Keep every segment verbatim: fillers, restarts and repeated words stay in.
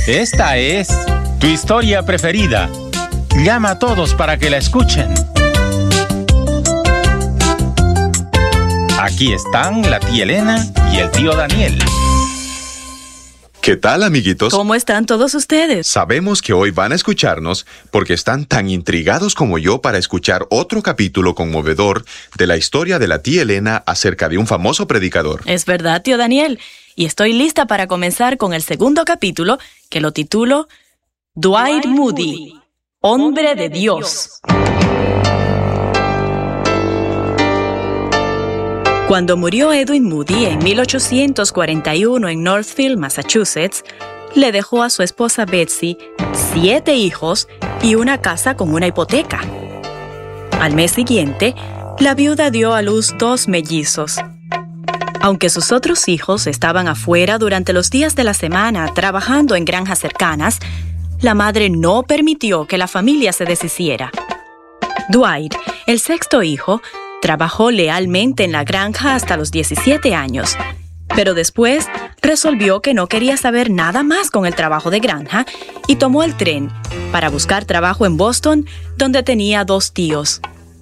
Esta es tu historia preferida. Llama a todos para que la escuchen. Aquí están la tía Elena y el tío Daniel. ¿Qué tal, amiguitos? ¿Cómo están todos ustedes? Sabemos que hoy van a escucharnos porque están tan intrigados como yo para escuchar otro capítulo conmovedor de la historia de la tía Elena acerca de un famoso predicador. Es verdad, tío Daniel. Y estoy lista para comenzar con el segundo capítulo, que lo titulo Dwight Moody, Hombre de Dios. Cuando murió Edwin Moody en mil ochocientos cuarenta y uno en Northfield, Massachusetts, le dejó a su esposa Betsy siete hijos y una casa con una hipoteca. Al mes siguiente, la viuda dio a luz dos mellizos. Aunque sus otros hijos estaban afuera durante los días de la semana trabajando en granjas cercanas, la madre no permitió que la familia se deshiciera. Dwight, el sexto hijo, trabajó lealmente en la granja hasta los diecisiete años, pero después resolvió que no quería saber nada más con el trabajo de granja y tomó el tren para buscar trabajo en Boston, donde tenía dos tíos.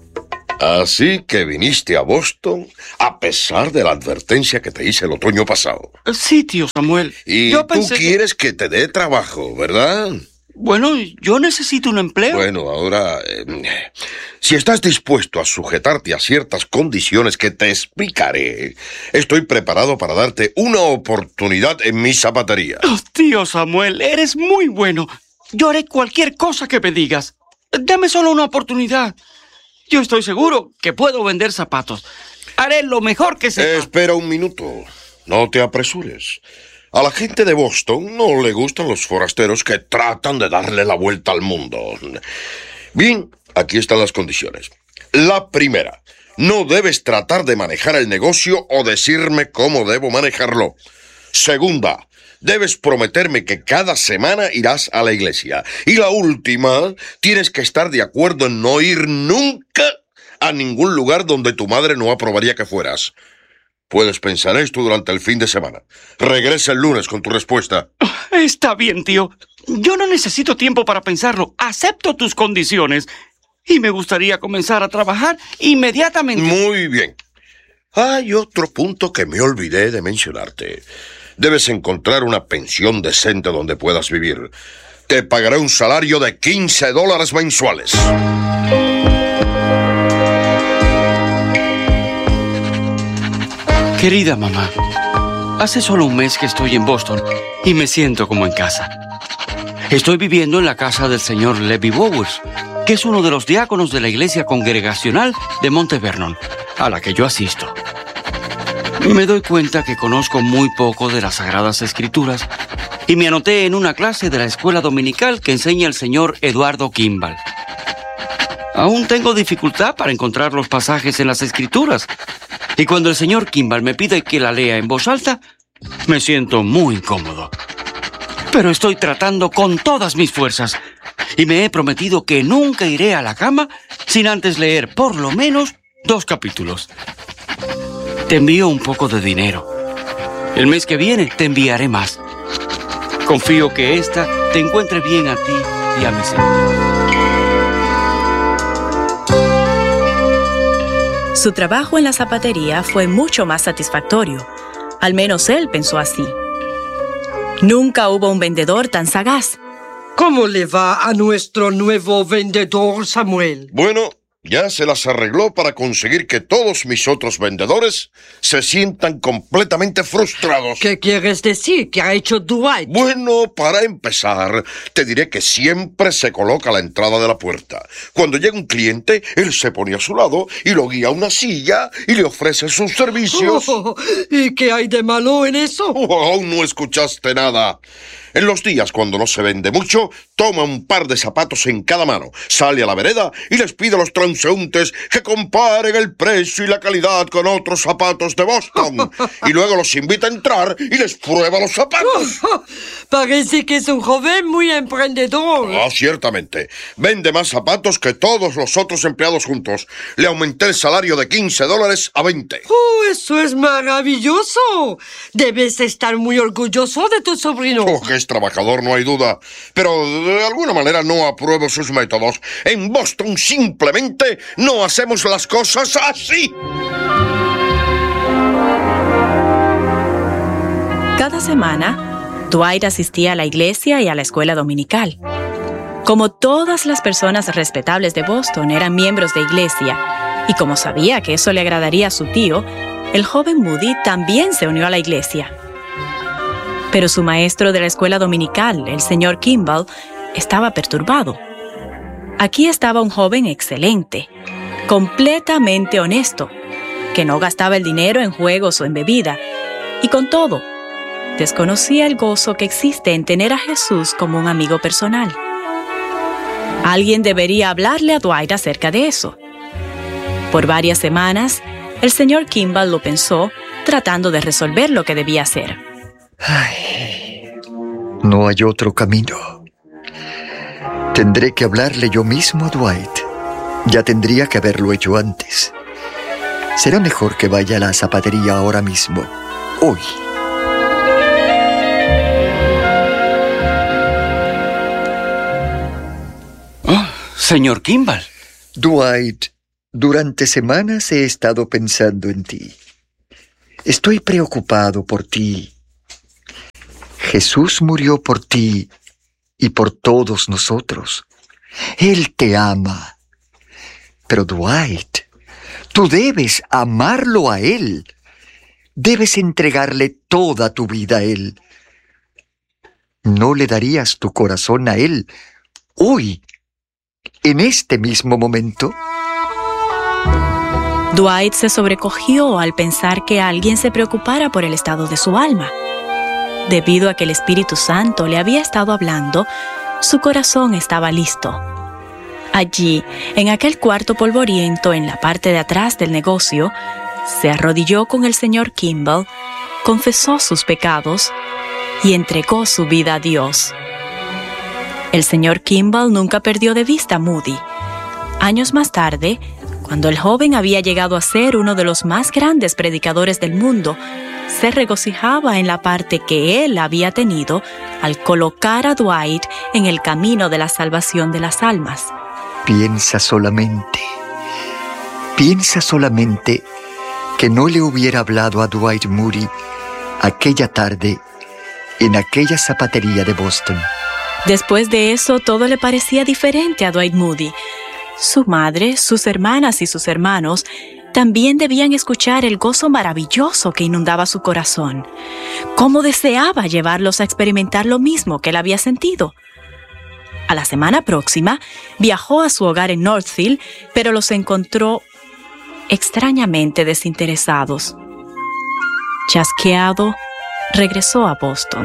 Así que viniste a Boston a pesar de la advertencia que te hice el otoño pasado. Sí, tío Samuel. Y yo tú pensé quieres que... que te dé trabajo, ¿verdad? Bueno, yo necesito un empleo. Bueno, ahora, eh, si estás dispuesto a sujetarte a ciertas condiciones que te explicaré, estoy preparado para darte una oportunidad en mi zapatería. Oh, tío Samuel, eres muy bueno. Yo haré cualquier cosa que me digas. Dame solo una oportunidad. Yo estoy seguro que puedo vender zapatos. Haré lo mejor que sepa. Eh, espera un minuto. No te apresures. A la gente de Boston no le gustan los forasteros que tratan de darle la vuelta al mundo. Bien, aquí están las condiciones. La primera, no debes tratar de manejar el negocio o decirme cómo debo manejarlo. Segunda, debes prometerme que cada semana irás a la iglesia. Y la última, tienes que estar de acuerdo en no ir nunca a ningún lugar donde tu madre no aprobaría que fueras. Puedes pensar esto durante el fin de semana. Regresa el lunes con tu respuesta. Está bien, tío. Yo no necesito tiempo para pensarlo. Acepto tus condiciones. Y me gustaría comenzar a trabajar inmediatamente. Muy bien. Hay otro punto que me olvidé de mencionarte. Debes encontrar una pensión decente donde puedas vivir. Te pagaré un salario de quince dólares mensuales. Querida mamá, hace solo un mes que estoy en Boston y me siento como en casa. Estoy viviendo en la casa del señor Levi Bowers, que es uno de los diáconos de la iglesia congregacional de Monte Vernon, a la que yo asisto. Me doy cuenta que conozco muy poco de las Sagradas Escrituras y me anoté en una clase de la escuela dominical que enseña el señor Eduardo Kimball. Aún tengo dificultad para encontrar los pasajes en las Escrituras. Y cuando el señor Kimball me pide que la lea en voz alta, me siento muy incómodo. Pero estoy tratando con todas mis fuerzas y me he prometido que nunca iré a la cama sin antes leer por lo menos dos capítulos. Te envío un poco de dinero. El mes que viene te enviaré más. Confío que esta te encuentre bien a ti y a mis hijos. Su trabajo en la zapatería fue mucho más satisfactorio. Al menos él pensó así. Nunca hubo un vendedor tan sagaz. ¿Cómo le va a nuestro nuevo vendedor, Samuel? Bueno, ya se las arregló para conseguir que todos mis otros vendedores se sientan completamente frustrados. ¿Qué quieres decir? ¿Qué ha hecho Dwight? Bueno, para empezar, te diré que siempre se coloca a la entrada de la puerta. Cuando llega un cliente, él se pone a su lado y lo guía a una silla y le ofrece sus servicios. Oh, ¿y qué hay de malo en eso? Oh, aún no escuchaste nada. En los días cuando no se vende mucho, toma un par de zapatos en cada mano, sale a la vereda y les pide a los transeúntes que comparen el precio y la calidad con otros zapatos de Boston. Y luego los invita a entrar y les prueba los zapatos. Parece que es un joven muy emprendedor. Ah, ciertamente. Vende más zapatos que todos los otros empleados juntos. Le aumenté el salario de quince dólares a veinte. ¡Oh, eso es maravilloso! Debes estar muy orgulloso de tu sobrino. Oh, que es trabajador, no hay duda. Pero de alguna manera no apruebo sus métodos. En Boston simplemente no hacemos las cosas así. Cada semana, Dwight asistía a la iglesia y a la escuela dominical. Como todas las personas respetables de Boston eran miembros de iglesia, y como sabía que eso le agradaría a su tío, el joven Moody también se unió a la iglesia. Pero su maestro de la escuela dominical, el señor Kimball, estaba perturbado. Aquí estaba un joven excelente, completamente honesto, que no gastaba el dinero en juegos o en bebida, y con todo, desconocía el gozo que existe en tener a Jesús como un amigo personal. Alguien debería hablarle a Dwight acerca de eso. Por varias semanas, el señor Kimball lo pensó, tratando de resolver lo que debía hacer. Ay, no hay otro camino. Tendré que hablarle yo mismo a Dwight. Ya tendría que haberlo hecho antes. Será mejor que vaya a la zapatería ahora mismo, hoy. Señor Kimball. Dwight, durante semanas he estado pensando en ti. Estoy preocupado por ti. Jesús murió por ti y por todos nosotros. Él te ama. Pero Dwight, tú debes amarlo a Él. Debes entregarle toda tu vida a Él. ¿No le darías tu corazón a Él hoy? ¿En este mismo momento? Dwight se sobrecogió al pensar que alguien se preocupara por el estado de su alma. Debido a que el Espíritu Santo le había estado hablando, su corazón estaba listo. Allí, en aquel cuarto polvoriento en la parte de atrás del negocio, se arrodilló con el señor Kimball, confesó sus pecados y entregó su vida a Dios. El señor Kimball nunca perdió de vista a Moody. Años más tarde, cuando el joven había llegado a ser uno de los más grandes predicadores del mundo, se regocijaba en la parte que él había tenido al colocar a Dwight en el camino de la salvación de las almas. Piensa solamente, piensa solamente que no le hubiera hablado a Dwight Moody aquella tarde en aquella zapatería de Boston. Después de eso, todo le parecía diferente a Dwight Moody. Su madre, sus hermanas y sus hermanos también debían escuchar el gozo maravilloso que inundaba su corazón. ¿Cómo deseaba llevarlos a experimentar lo mismo que él había sentido? A la semana próxima, viajó a su hogar en Northfield, pero los encontró extrañamente desinteresados. Chasqueado, regresó a Boston.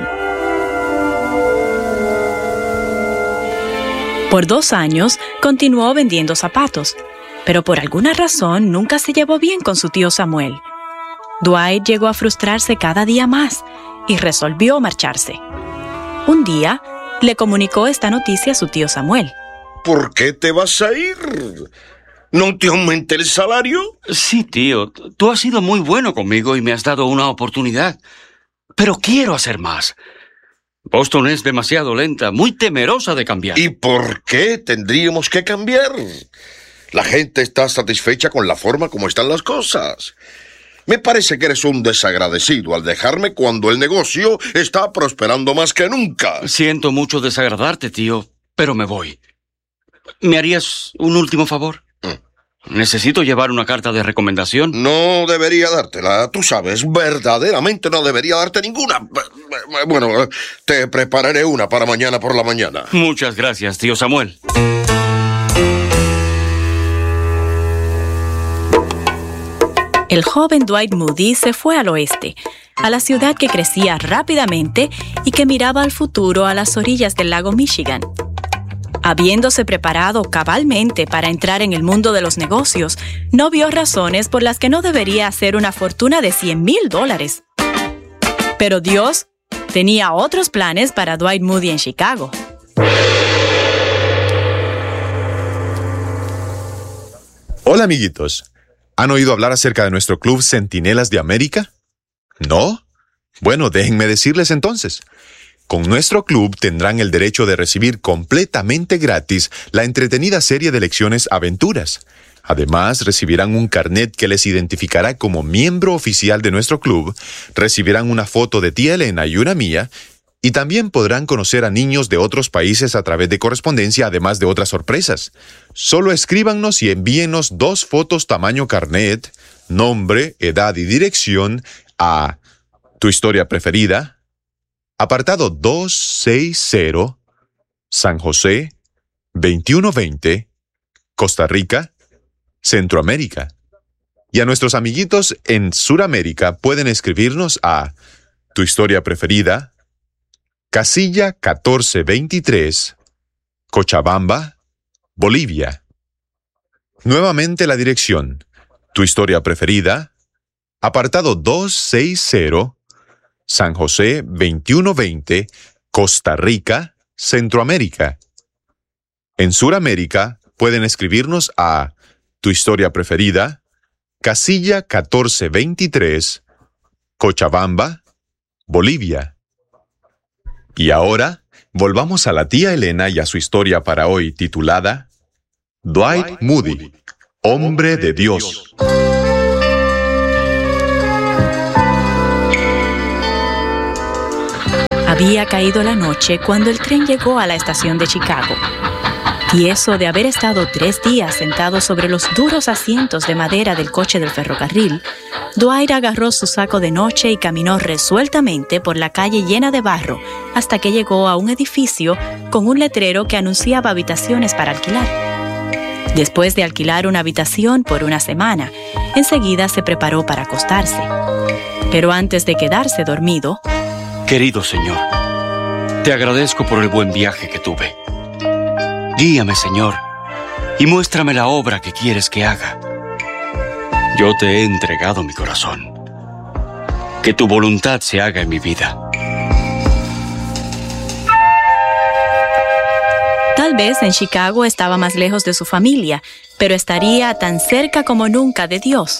Por dos años, continuó vendiendo zapatos, pero por alguna razón nunca se llevó bien con su tío Samuel. Dwight llegó a frustrarse cada día más y resolvió marcharse. Un día, le comunicó esta noticia a su tío Samuel. ¿Por qué te vas a ir? ¿No te aumenté el salario? Sí, tío. Tú has sido muy bueno conmigo y me has dado una oportunidad. Pero quiero hacer más. Boston es demasiado lenta, muy temerosa de cambiar. ¿Y por qué tendríamos que cambiar? La gente está satisfecha con la forma como están las cosas. Me parece que eres un desagradecido al dejarme cuando el negocio está prosperando más que nunca. Siento mucho desagradarte, tío, pero me voy. ¿Me harías un último favor? Necesito llevar una carta de recomendación. No debería dártela, tú sabes, verdaderamente no debería darte ninguna. Bueno, te prepararé una para mañana por la mañana. Muchas gracias, tío Samuel. El joven Dwight Moody se fue al oeste, a la ciudad que crecía rápidamente y que miraba al futuro a las orillas del lago Michigan. Habiéndose preparado cabalmente para entrar en el mundo de los negocios, no vio razones por las que no debería hacer una fortuna de cien mil dólares. Pero Dios tenía otros planes para Dwight Moody en Chicago. Hola, amiguitos. ¿Han oído hablar acerca de nuestro club Centinelas de América? ¿No? Bueno, déjenme decirles entonces. Con nuestro club tendrán el derecho de recibir completamente gratis la entretenida serie de lecciones Aventuras. Además, recibirán un carnet que les identificará como miembro oficial de nuestro club, recibirán una foto de tía Elena y una mía, y también podrán conocer a niños de otros países a través de correspondencia, además de otras sorpresas. Solo escríbanos y envíenos dos fotos tamaño carnet, nombre, edad y dirección a Tu Historia Preferida, apartado doscientos sesenta, San José, veintiuno veinte, Costa Rica, Centroamérica. Y a nuestros amiguitos en Suramérica pueden escribirnos a Tu Historia Preferida, casilla catorce veintitrés, Cochabamba, Bolivia. Nuevamente la dirección: Tu Historia Preferida, apartado doscientos sesenta, San José, veintiuno veinte, Costa Rica, Centroamérica. En Suramérica pueden escribirnos a Tu Historia Preferida, casilla catorce veintitrés, Cochabamba, Bolivia. Y ahora, volvamos a la tía Elena y a su historia para hoy titulada Dwight Moody, Hombre de Dios. Había caído la noche cuando el tren llegó a la estación de Chicago. Tieso de haber estado tres días sentado sobre los duros asientos de madera del coche del ferrocarril, Dwight agarró su saco de noche y caminó resueltamente por la calle llena de barro hasta que llegó a un edificio con un letrero que anunciaba habitaciones para alquilar. Después de alquilar una habitación por una semana, enseguida se preparó para acostarse. Pero antes de quedarse dormido, Querido Señor, te agradezco por el buen viaje que tuve. Guíame, Señor, y muéstrame la obra que quieres que haga. Yo te he entregado mi corazón. Que tu voluntad se haga en mi vida. Tal vez en Chicago estaba más lejos de su familia, pero estaría tan cerca como nunca de Dios.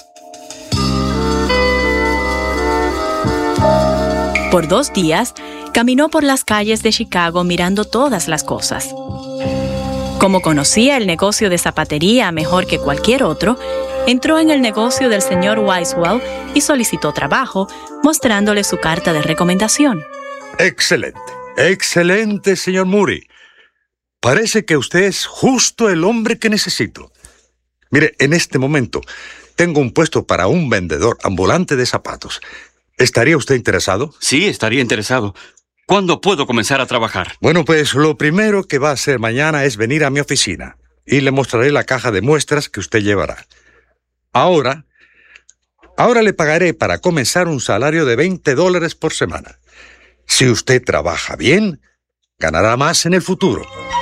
Por dos días, caminó por las calles de Chicago mirando todas las cosas. Como conocía el negocio de zapatería mejor que cualquier otro, entró en el negocio del señor Wisewell y solicitó trabajo, mostrándole su carta de recomendación. Excelente, excelente, señor Moody. Parece que usted es justo el hombre que necesito. Mire, en este momento tengo un puesto para un vendedor ambulante de zapatos. ¿Estaría usted interesado? Sí, estaría interesado. ¿Cuándo puedo comenzar a trabajar? Bueno, pues lo primero que va a hacer mañana es venir a mi oficina y le mostraré la caja de muestras que usted llevará. Ahora, ahora le pagaré para comenzar un salario de veinte dólares por semana. Si usted trabaja bien, ganará más en el futuro.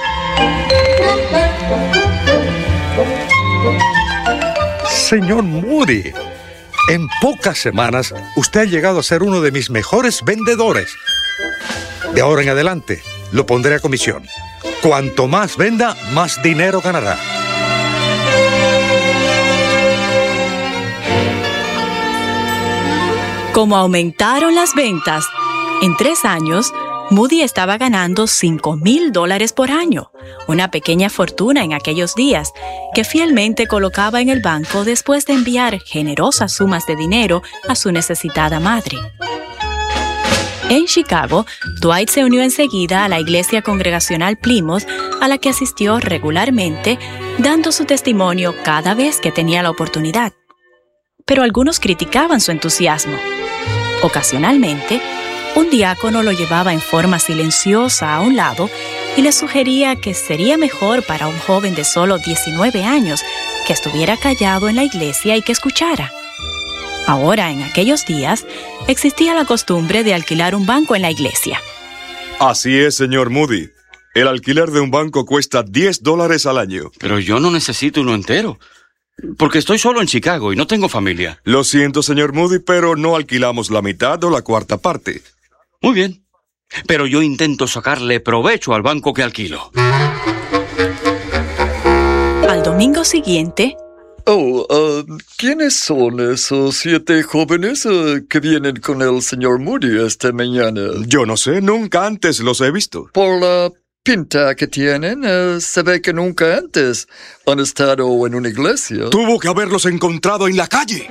Señor Moody, en pocas semanas, usted ha llegado a ser uno de mis mejores vendedores. De ahora en adelante, lo pondré a comisión. Cuanto más venda, más dinero ganará. Como aumentaron las ventas, en tres años, Moody estaba ganando cinco mil dólares por año, una pequeña fortuna en aquellos días, que fielmente colocaba en el banco después de enviar generosas sumas de dinero a su necesitada madre. En Chicago, Dwight se unió enseguida a la iglesia congregacional Plymouth, a la que asistió regularmente, dando su testimonio cada vez que tenía la oportunidad. Pero algunos criticaban su entusiasmo. Ocasionalmente, un diácono lo llevaba en forma silenciosa a un lado y le sugería que sería mejor para un joven de solo diecinueve años que estuviera callado en la iglesia y que escuchara. Ahora, en aquellos días, existía la costumbre de alquilar un banco en la iglesia. Así es, señor Moody. El alquiler de un banco cuesta diez dólares al año. Pero yo no necesito uno entero, porque estoy solo en Chicago y no tengo familia. Lo siento, señor Moody, pero no alquilamos la mitad o la cuarta parte. Muy bien, pero yo intento sacarle provecho al banco que alquilo. Al domingo siguiente... Oh, uh, ¿quiénes son esos siete jóvenes uh, que vienen con el señor Moody esta mañana? Yo no sé, nunca antes los he visto. Por la pinta que tienen, uh, se ve que nunca antes han estado en una iglesia. Tuvo que haberlos encontrado en la calle.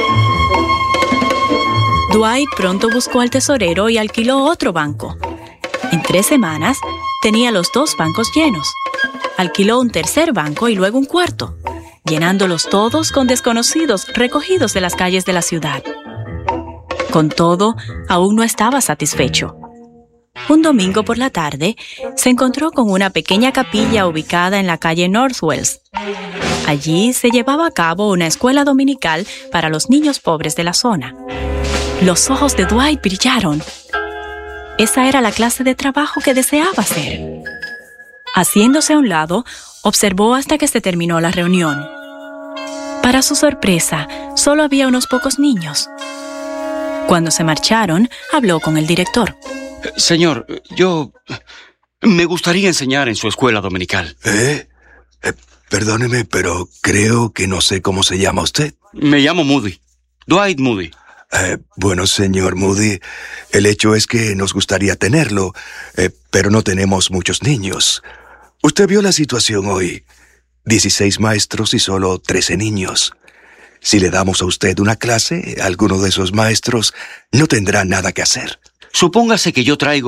Dwight pronto buscó al tesorero y alquiló otro banco. En tres semanas, tenía los dos bancos llenos. Alquiló un tercer banco y luego un cuarto, llenándolos todos con desconocidos recogidos de las calles de la ciudad. Con todo, aún no estaba satisfecho. Un domingo por la tarde, se encontró con una pequeña capilla ubicada en la calle Northwells. Allí se llevaba a cabo una escuela dominical para los niños pobres de la zona. Los ojos de Dwight brillaron. Esa era la clase de trabajo que deseaba hacer. Haciéndose a un lado, observó hasta que se terminó la reunión. Para su sorpresa, solo había unos pocos niños. Cuando se marcharon, habló con el director. Señor, yo... me gustaría enseñar en su escuela dominical. ¿Eh? eh perdóneme, pero creo que no sé cómo se llama usted. Me llamo Moody. Dwight Moody. Eh, bueno, señor Moody, el hecho es que nos gustaría tenerlo, eh, pero no tenemos muchos niños. Usted vio la situación hoy. dieciséis maestros y solo trece niños. Si le damos a usted una clase, alguno de esos maestros no tendrá nada que hacer. Supóngase que yo traigo